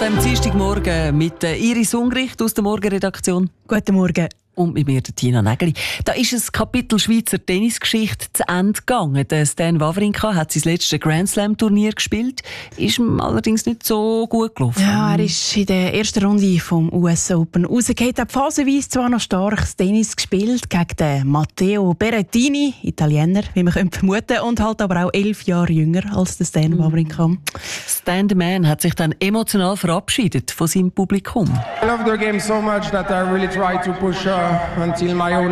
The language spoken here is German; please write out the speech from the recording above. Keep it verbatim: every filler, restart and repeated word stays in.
dem Dienstagmorgen mit Iris Ungricht aus der Morgenredaktion. Guten Morgen. Und mit mir, der Tina Nägeli. Da ist ein Kapitel Schweizer Tennisgeschichte zu Ende gegangen. Der Stan Wawrinka hat sein letztes Grand Slam Turnier gespielt. Ist ihm allerdings nicht so gut gelaufen. Ja, er ist in der ersten Runde vom U S Open rausgekommen. Er hat phasenweise zwar noch starkes Tennis gespielt gegen den Matteo Berrettini, Italiener, wie man könnte vermuten, und halt aber auch elf Jahre jünger als der Stan Wawrinka. Stan the Man hat sich dann emotional verabschiedet von seinem Publikum. I love the game so much that I really try to push uh, until my own